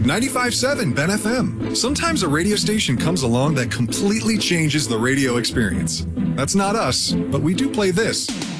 95.7 Ben FM. Sometimes a radio station comes along that completely changes the radio experience. That's not us, but we do play this.